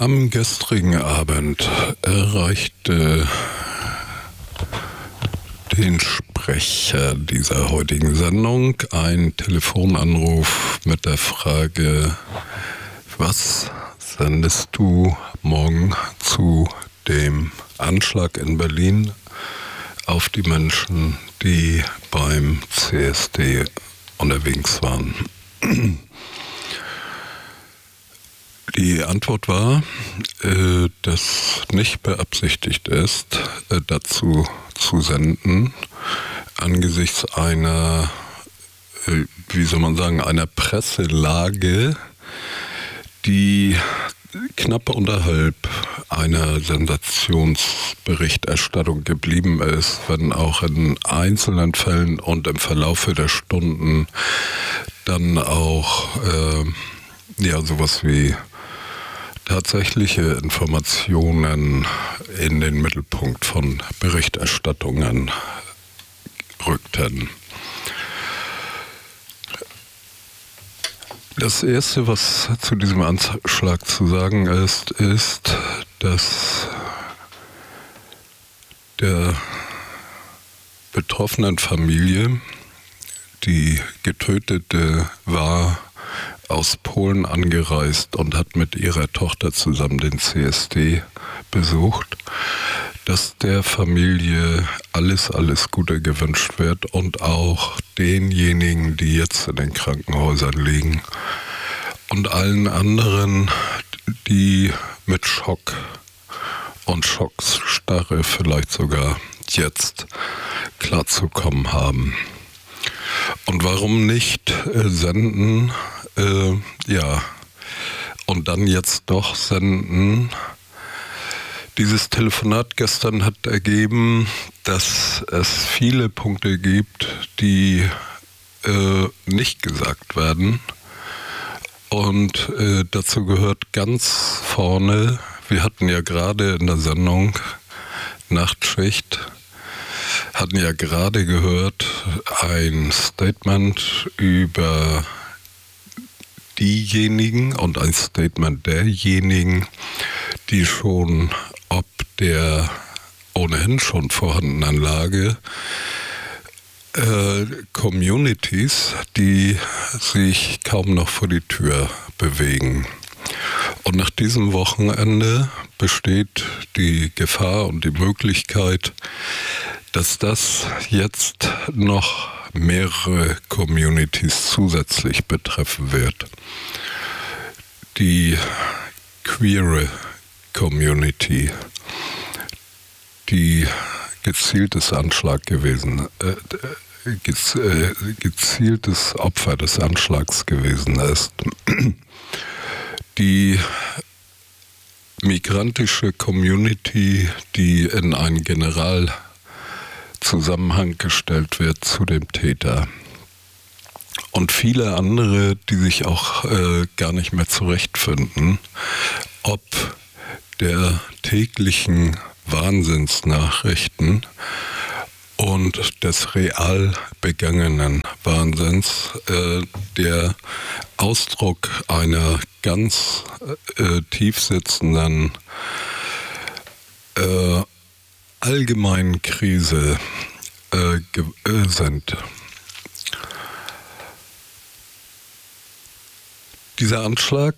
Am gestrigen Abend erreichte den Sprecher dieser heutigen Sendung ein Telefonanruf mit der Frage: Was sendest du morgen zu dem Anschlag in Berlin auf die Menschen, die beim CSD unterwegs waren? Die Antwort war, dass nicht beabsichtigt ist, dazu zu senden, angesichts einer, einer Presselage, die knapp unterhalb einer Sensationsberichterstattung geblieben ist, wenn auch in einzelnen Fällen und im Verlaufe der Stunden dann auch sowas wie tatsächliche Informationen in den Mittelpunkt von Berichterstattungen rückten. Das Erste, was zu diesem Anschlag zu sagen ist, dass der betroffenen Familie, die Getötete war aus Polen angereist und hat mit ihrer Tochter zusammen den CSD besucht, dass der Familie alles Gute gewünscht wird und auch denjenigen, die jetzt in den Krankenhäusern liegen und allen anderen, die mit Schock und Schocksstarre vielleicht sogar jetzt klarzukommen haben. Und warum nicht senden? Und dann jetzt doch senden. Dieses Telefonat gestern hat ergeben, dass es viele Punkte gibt, die nicht gesagt werden. Und dazu gehört ganz vorne, wir hatten ja gerade in der Sendung Nachtschicht, hatten ja gerade gehört, ein Statement über diejenigen und ein Statement derjenigen, die schon ob der ohnehin schon vorhandenen Lage Communities, die sich kaum noch vor die Tür bewegen. Und nach diesem Wochenende besteht die Gefahr und die Möglichkeit, dass das jetzt noch mehrere Communities zusätzlich betreffen wird. Die queere Community, die gezieltes Opfer des Anschlags gewesen ist. Die migrantische Community, die in einen Generalzusammenhang gestellt wird zu dem Täter. Und viele andere, die sich auch gar nicht mehr zurechtfinden, ob der täglichen Wahnsinnsnachrichten und des real begangenen Wahnsinns, der Ausdruck einer ganz tief sitzenden allgemeinen Krise sind. Dieser Anschlag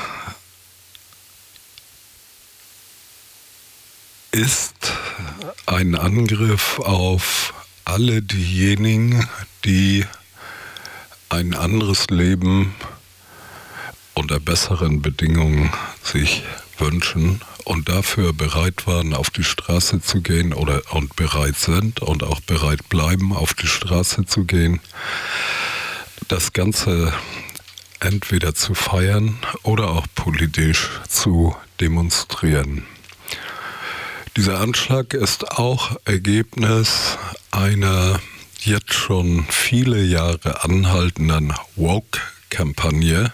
ist ein Angriff auf alle diejenigen, die ein anderes Leben unter besseren Bedingungen sich wünschen und dafür bereit waren, auf die Straße zu gehen und bereit sind und auch bereit bleiben, auf die Straße zu gehen. Das Ganze entweder zu feiern oder auch politisch zu demonstrieren. Dieser Anschlag ist auch Ergebnis einer jetzt schon viele Jahre anhaltenden Woke-Kampagne.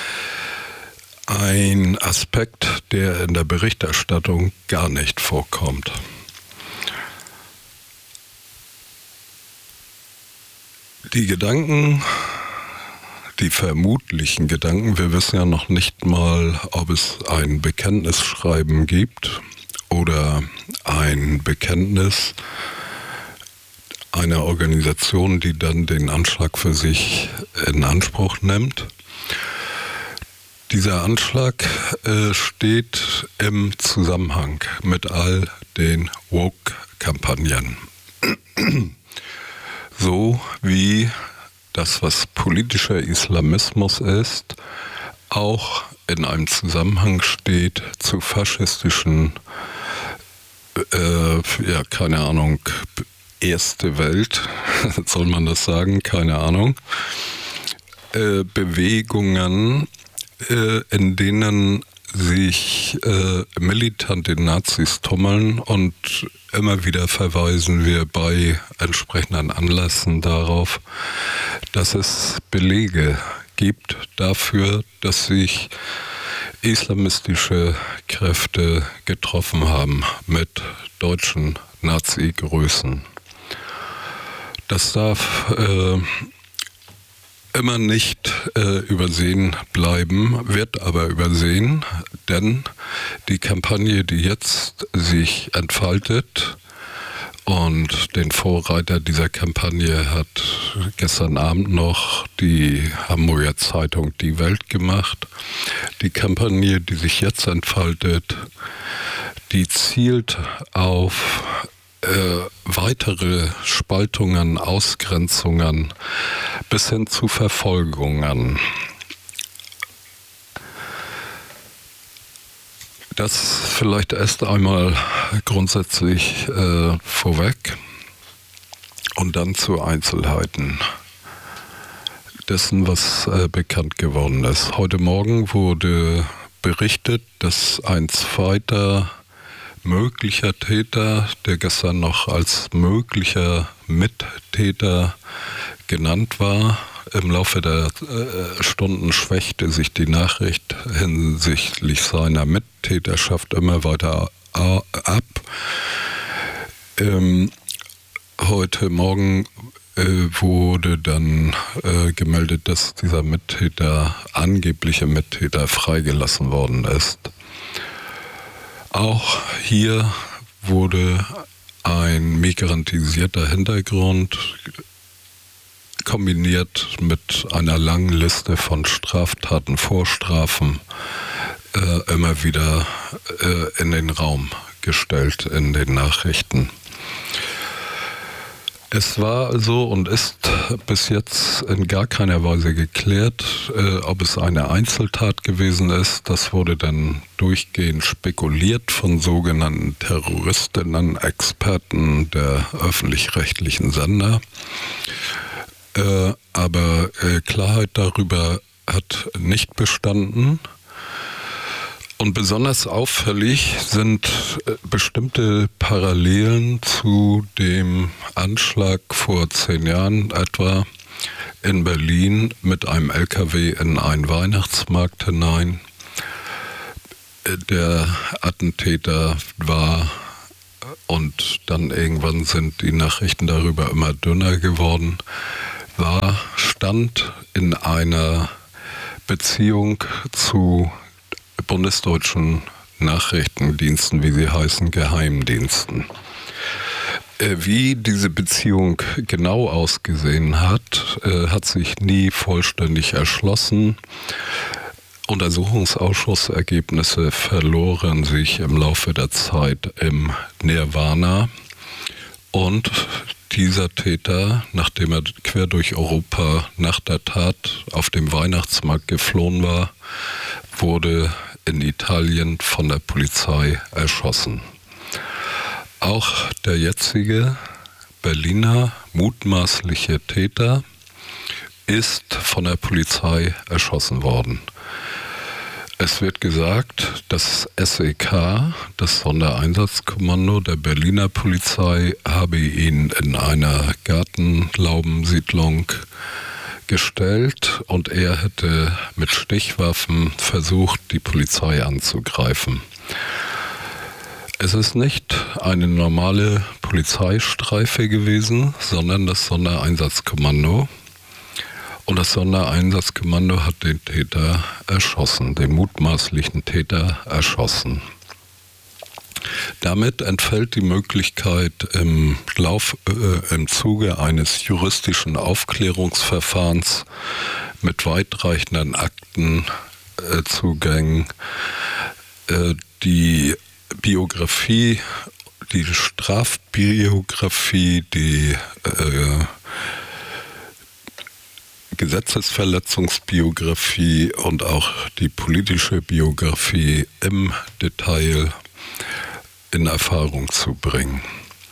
Ein Aspekt, der in der Berichterstattung gar nicht vorkommt. Die Gedanken, die vermutlichen Gedanken, wir wissen ja noch nicht mal, ob es ein Bekenntnisschreiben gibt oder ein Bekenntnis einer Organisation, die dann den Anschlag für sich in Anspruch nimmt. Dieser Anschlag steht im Zusammenhang mit all den Woke-Kampagnen. So wie das, was politischer Islamismus ist, auch in einem Zusammenhang steht zu faschistischen, keine Ahnung, erste Welt, soll man das sagen, keine Ahnung, Bewegungen, in denen sich militante Nazis tummeln, und immer wieder verweisen wir bei entsprechenden Anlässen darauf, dass es Belege gibt dafür, dass sich islamistische Kräfte getroffen haben mit deutschen Nazi-Größen. Das darf immer nicht übersehen bleiben, wird aber übersehen, denn die Kampagne, die jetzt sich entfaltet, und den Vorreiter dieser Kampagne hat gestern Abend noch die Hamburger Zeitung Die Welt gemacht. Die Kampagne, die sich jetzt entfaltet, die zielt auf weitere Spaltungen, Ausgrenzungen bis hin zu Verfolgungen. Das vielleicht erst einmal grundsätzlich vorweg und dann zu Einzelheiten dessen, was bekannt geworden ist. Heute Morgen wurde berichtet, dass ein zweiter möglicher Täter, der gestern noch als möglicher Mittäter genannt war, im Laufe der Stunden schwächte sich die Nachricht hinsichtlich seiner Mittäterschaft immer weiter ab. Heute Morgen wurde dann gemeldet, dass dieser angebliche Mittäter freigelassen worden ist. Auch hier wurde ein migrantisierter Hintergrund kombiniert mit einer langen Liste von Straftaten, Vorstrafen, immer wieder in den Raum gestellt in den Nachrichten. Es war also und ist bis jetzt in gar keiner Weise geklärt, ob es eine Einzeltat gewesen ist. Das wurde dann durchgehend spekuliert von sogenannten Terroristinnen, Experten der öffentlich-rechtlichen Sender. Aber Klarheit darüber hat nicht bestanden. Und besonders auffällig sind bestimmte Parallelen zu dem Anschlag vor 10 Jahren etwa in Berlin mit einem LKW in einen Weihnachtsmarkt hinein. Der Attentäter war, und dann irgendwann sind die Nachrichten darüber immer dünner geworden, stand in einer Beziehung zu bundesdeutschen Nachrichtendiensten, wie sie heißen, Geheimdiensten. Wie diese Beziehung genau ausgesehen hat, hat sich nie vollständig erschlossen. Untersuchungsausschussergebnisse verloren sich im Laufe der Zeit im Nirvana, und dieser Täter, nachdem er quer durch Europa nach der Tat auf dem Weihnachtsmarkt geflohen war, wurde in Italien von der Polizei erschossen. Auch der jetzige Berliner mutmaßliche Täter ist von der Polizei erschossen worden. Es wird gesagt, das SEK, das Sondereinsatzkommando der Berliner Polizei, habe ihn in einer Gartenlaubensiedlung gestellt und er hätte mit Stichwaffen versucht, die Polizei anzugreifen. Es ist nicht eine normale Polizeistreife gewesen, sondern das Sondereinsatzkommando. Und das Sondereinsatzkommando hat den Täter erschossen, den mutmaßlichen Täter erschossen. Damit entfällt die Möglichkeit, im Zuge eines juristischen Aufklärungsverfahrens mit weitreichenden Aktenzugängen die Biografie, die Strafbiografie, die Gesetzesverletzungsbiografie und auch die politische Biografie im Detail in Erfahrung zu bringen.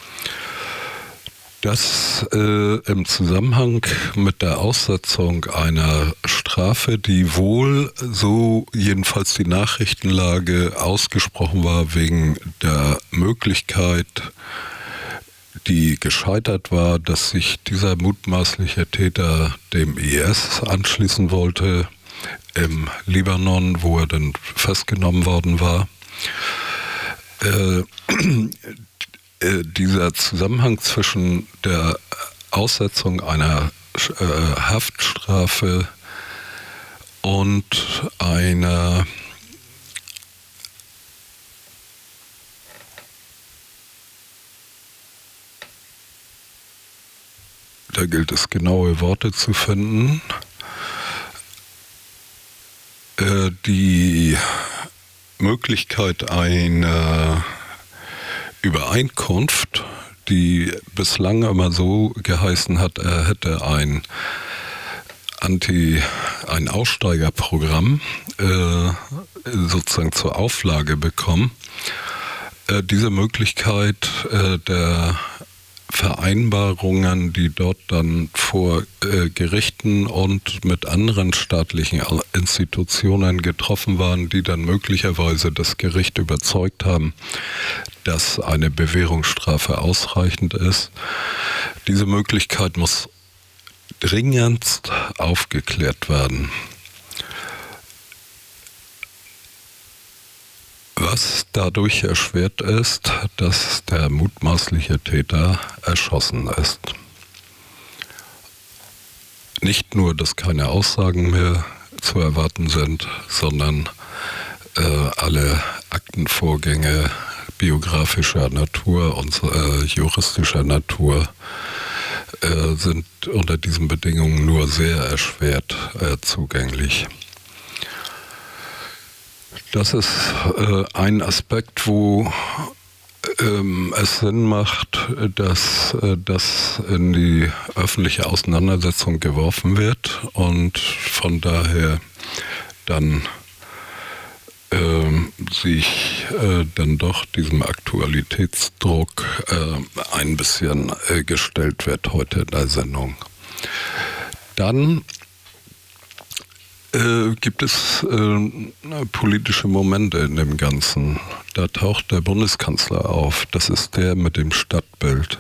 Das im Zusammenhang mit der Aussetzung einer Strafe, die wohl, so jedenfalls die Nachrichtenlage, ausgesprochen war wegen der Möglichkeit, die gescheitert war, dass sich dieser mutmaßliche Täter dem IS anschließen wollte im Libanon, wo er dann festgenommen worden war. Dieser Zusammenhang zwischen der Aussetzung einer Haftstrafe und einer da gilt es, genaue Worte zu finden, die Möglichkeit einer Übereinkunft, die bislang immer so geheißen hat, er hätte ein Aussteigerprogramm sozusagen zur Auflage bekommen. Diese Möglichkeit der Vereinbarungen, die dort dann vor Gerichten und mit anderen staatlichen Institutionen getroffen waren, die dann möglicherweise das Gericht überzeugt haben, dass eine Bewährungsstrafe ausreichend ist. Diese Möglichkeit muss dringendst aufgeklärt werden. Was dadurch erschwert ist, dass der mutmaßliche Täter erschossen ist. Nicht nur, dass keine Aussagen mehr zu erwarten sind, sondern alle Aktenvorgänge biografischer Natur und juristischer Natur sind unter diesen Bedingungen nur sehr erschwert zugänglich. Das ist ein Aspekt, wo es Sinn macht, dass das in die öffentliche Auseinandersetzung geworfen wird und von daher dann sich dann doch diesem Aktualitätsdruck ein bisschen gestellt wird heute in der Sendung. Dann gibt es politische Momente in dem Ganzen. Da taucht der Bundeskanzler auf, das ist der mit dem Stadtbild,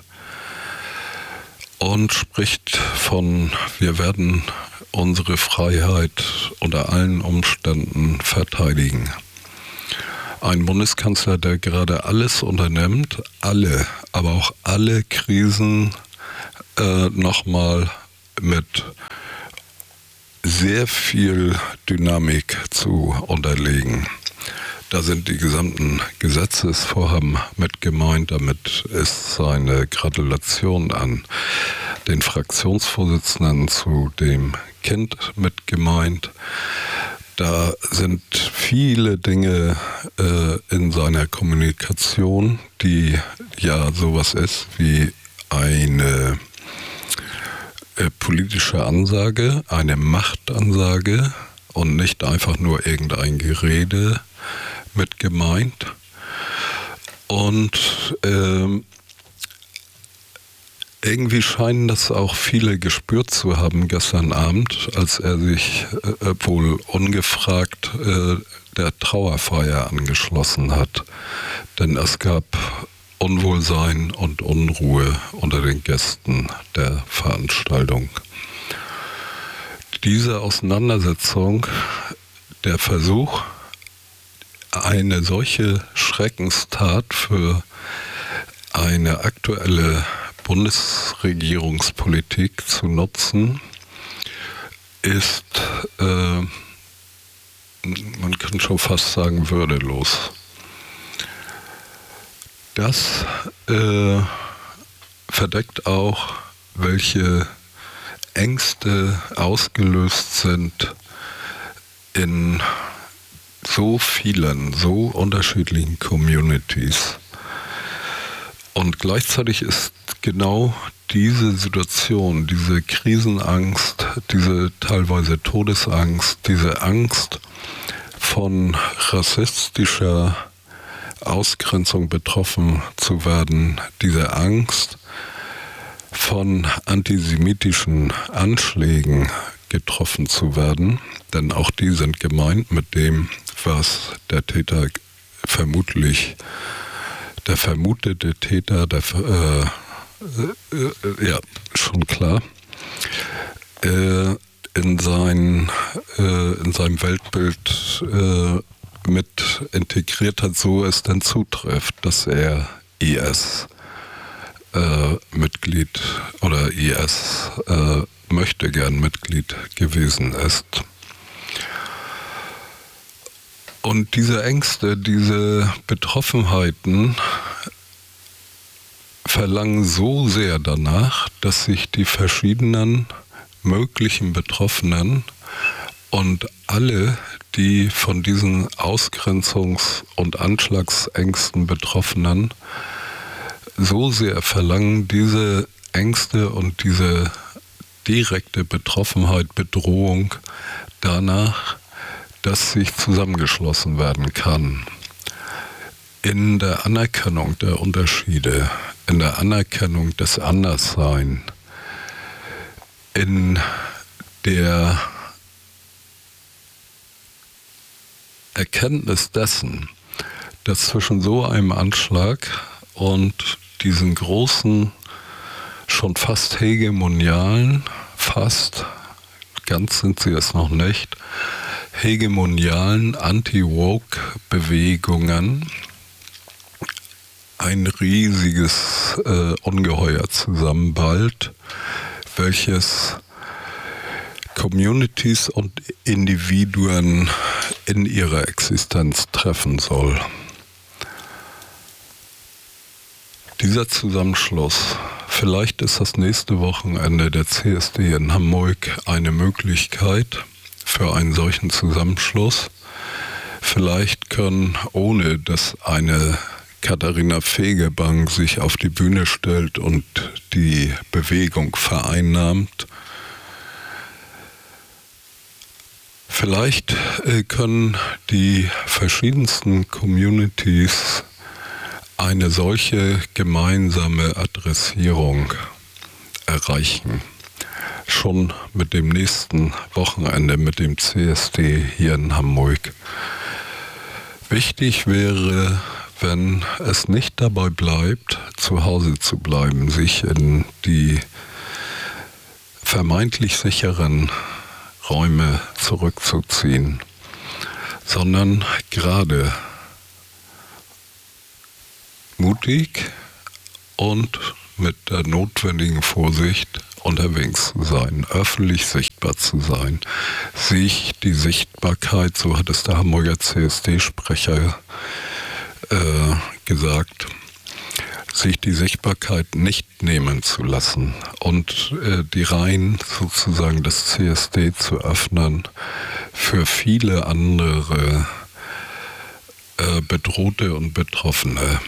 und spricht von, wir werden unsere Freiheit unter allen Umständen verteidigen. Ein Bundeskanzler, der gerade alles unternimmt, aber auch alle Krisen nochmal mit sehr viel Dynamik zu unterlegen. Da sind die gesamten Gesetzesvorhaben mit gemeint. Damit ist seine Gratulation an den Fraktionsvorsitzenden zu dem Kind mit gemeint. Da sind viele Dinge in seiner Kommunikation, die ja sowas ist wie eine politische Ansage, eine Machtansage und nicht einfach nur irgendein Gerede mit gemeint. Und irgendwie scheinen das auch viele gespürt zu haben gestern Abend, als er sich wohl ungefragt der Trauerfeier angeschlossen hat. Denn es gab Unwohlsein und Unruhe unter den Gästen der Veranstaltung. Diese Auseinandersetzung, der Versuch, eine solche Schreckenstat für eine aktuelle Bundesregierungspolitik zu nutzen, ist, man kann schon fast sagen, würdelos. Das verdeckt auch, welche Ängste ausgelöst sind in so vielen, so unterschiedlichen Communities. Und gleichzeitig ist genau diese Situation, diese Krisenangst, diese teilweise Todesangst, diese Angst von rassistischer Ausgrenzung betroffen zu werden, diese Angst von antisemitischen Anschlägen getroffen zu werden, denn auch die sind gemeint mit dem, was der Täter vermutlich, der vermutete Täter, ja, schon klar, in seinem Weltbild mit integriert hat, so es denn zutrifft, dass er IS-Mitglied oder IS möchte gern Mitglied gewesen ist. Und diese Ängste, diese Betroffenheiten verlangen so sehr danach, dass sich die verschiedenen möglichen Betroffenen und alle, die von diesen Ausgrenzungs- und Anschlagsängsten Betroffenen, so sehr verlangen, diese Ängste und diese direkte Betroffenheit, Bedrohung danach, dass sich zusammengeschlossen werden kann. In der Anerkennung der Unterschiede, in der Anerkennung des Anderssein, in der Erkenntnis dessen, dass zwischen so einem Anschlag und diesen großen, schon fast hegemonialen, fast, ganz sind sie es noch nicht, hegemonialen Anti-Woke-Bewegungen ein riesiges Ungeheuer zusammenballt, welches Communities und Individuen in ihrer Existenz treffen soll. Dieser Zusammenschluss, vielleicht ist das nächste Wochenende der CSD in Hamburg eine Möglichkeit für einen solchen Zusammenschluss. Vielleicht können, ohne dass eine Katharina Fegebank sich auf die Bühne stellt und die Bewegung vereinnahmt, vielleicht können die verschiedensten Communities eine solche gemeinsame Adressierung erreichen. Schon mit dem nächsten Wochenende, mit dem CSD hier in Hamburg. Wichtig wäre, wenn es nicht dabei bleibt, zu Hause zu bleiben, sich in die vermeintlich sicheren Räume zurückzuziehen, sondern gerade mutig und mit der notwendigen Vorsicht unterwegs zu sein, öffentlich sichtbar zu sein, sich die Sichtbarkeit, so hat es der Hamburger CSD-Sprecher gesagt, sich die Sichtbarkeit nicht nehmen zu lassen und die Reihen sozusagen des CSD zu öffnen für viele andere Bedrohte und Betroffene.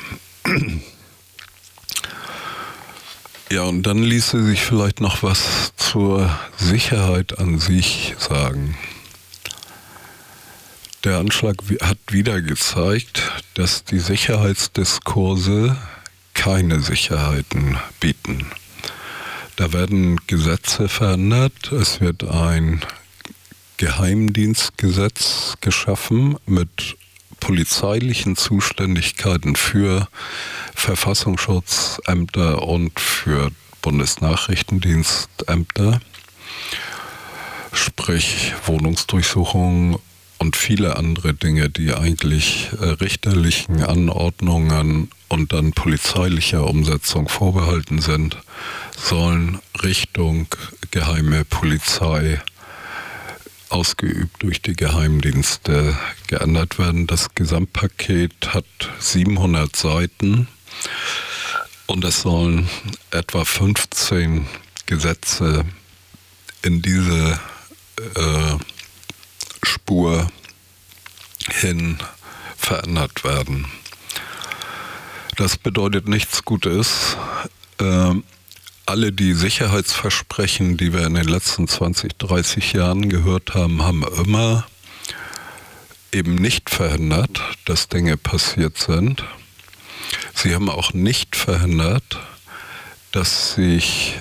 Ja, und dann ließe sich vielleicht noch was zur Sicherheit an sich sagen. Der Anschlag hat wieder gezeigt, dass die Sicherheitsdiskurse keine Sicherheiten bieten. Da werden Gesetze verändert, es wird ein Geheimdienstgesetz geschaffen mit polizeilichen Zuständigkeiten für Verfassungsschutzämter und für Bundesnachrichtendienstämter, sprich Wohnungsdurchsuchungen und viele andere Dinge, die eigentlich richterlichen Anordnungen und dann polizeilicher Umsetzung vorbehalten sind, sollen Richtung geheime Polizei ausgeübt durch die Geheimdienste, geändert werden. Das Gesamtpaket hat 700 Seiten und es sollen etwa 15 Gesetze in diese Spur hin verändert werden. Das bedeutet nichts Gutes. Alle die Sicherheitsversprechen, die wir in den letzten 20, 30 Jahren gehört haben, haben immer eben nicht verhindert, dass Dinge passiert sind. Sie haben auch nicht verhindert, dass sich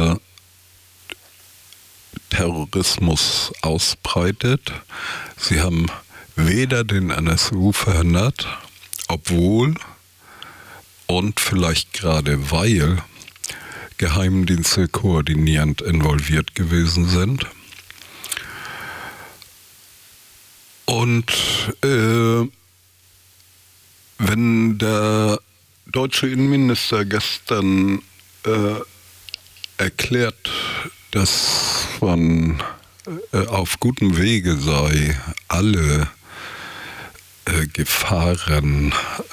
Terrorismus ausbreitet. Sie haben weder den NSU verhindert, obwohl und vielleicht gerade weil Geheimdienste koordinierend involviert gewesen sind. Und wenn der deutsche Innenminister gestern erklärt, dass man auf gutem Wege sei, alle Gefahren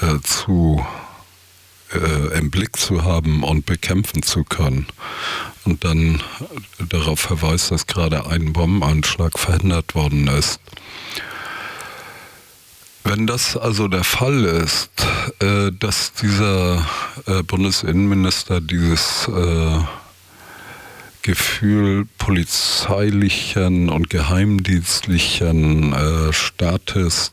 im Blick zu haben und bekämpfen zu können. Und dann darauf verweist, dass gerade ein Bombenanschlag verhindert worden ist. Wenn das also der Fall ist, dass dieser Bundesinnenminister dieses Gefühl polizeilichen und geheimdienstlichen Staates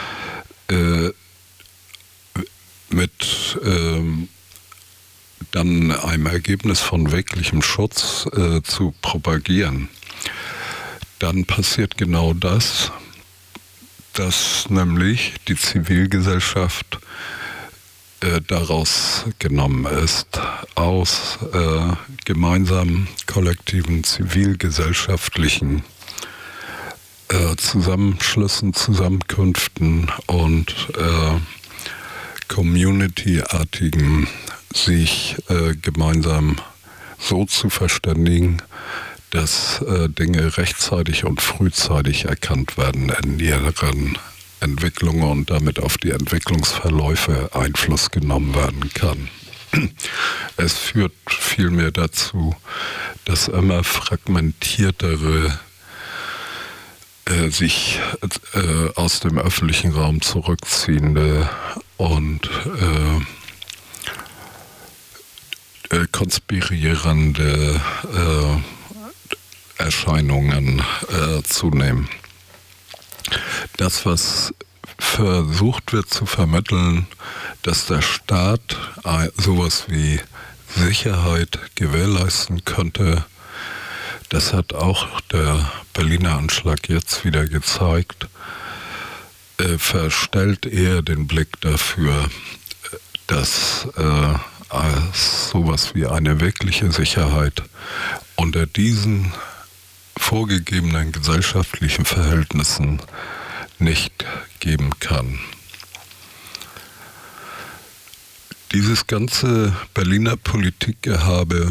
mit dann einem Ergebnis von wirklichem Schutz zu propagieren, dann passiert genau das, dass nämlich die Zivilgesellschaft daraus genommen ist, aus gemeinsamen, kollektiven, zivilgesellschaftlichen Zusammenschlüssen, Zusammenkünften und Community-artigen sich gemeinsam so zu verständigen, dass Dinge rechtzeitig und frühzeitig erkannt werden in ihren Entwicklungen und damit auf die Entwicklungsverläufe Einfluss genommen werden kann. Es führt vielmehr dazu, dass immer fragmentiertere sich aus dem öffentlichen Raum zurückziehende und konspirierende Erscheinungen zunehmen. Das, was versucht wird zu vermitteln, dass der Staat sowas wie Sicherheit gewährleisten könnte, das hat auch der Berliner Anschlag jetzt wieder gezeigt, verstellt eher den Blick dafür, dass sowas wie eine wirkliche Sicherheit unter diesen vorgegebenen gesellschaftlichen Verhältnissen nicht geben kann. Dieses ganze Berliner Politikgehabe,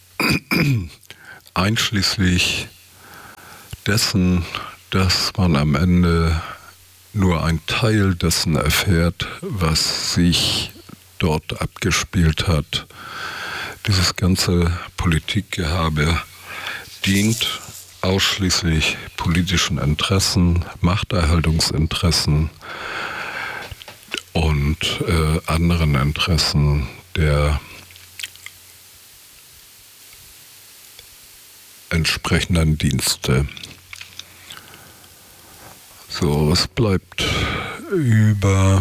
einschließlich dessen, dass man am Ende nur ein Teil dessen erfährt, was sich dort abgespielt hat. Dieses ganze Politikgehabe dient ausschließlich politischen Interessen, Machterhaltungsinteressen und anderen Interessen der entsprechenden Dienste. So, es bleibt über.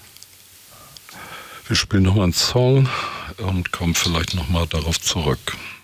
Wir spielen nochmal einen Song und kommen vielleicht nochmal darauf zurück.